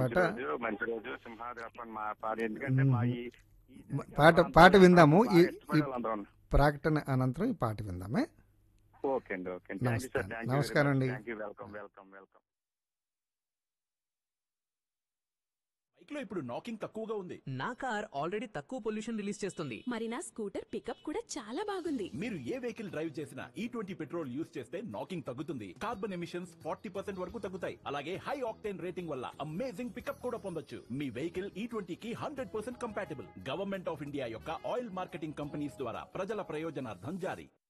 పాట మంచి రోజు సింహాద్రప్పన్ మా పాట. ఎందుకంటే మా ఈ పాట విందాము. ఈ అందరం. ప్రకటన అనంతరం ఈ పాట విందామే. ఓకే అండి, ఓకే అండి. Thank you sir. నమస్కారం అండి. Thank you. Welcome welcome welcome. Bike లో ఇప్పుడు నాకింగ్ తక్కువగా ఉంది. నా కార్ ఆల్రెడీ తక్కువ పొల్యూషన్ రిలీజ్ చేస్తుంది. మరి నా స్కూటర్ పికప్ కూడా చాలా బాగుంది. మీరు ఏ వెహికల్ డ్రైవ్ చేసినా E20 పెట్రోల్ యూస్ చేస్తే నాకింగ్ తగ్గుతుంది. కార్బన్ ఎమిషన్స్ 40% వరకు తగ్గుతాయి. అలాగే హై ఆక్టేన్ రేటింగ్ వల్ల అమేజింగ్ పికప్ కూడా పొందొచ్చు. మీ వెహికల్ E20 కి 100% కంపాటిబుల్. గవర్నమెంట్ ఆఫ్ ఇండియా యొక్క ఆయిల్ మార్కెటింగ్ కంపెనీస్ ద్వారా ప్రజల ప్రయోజనార్థం జారీ.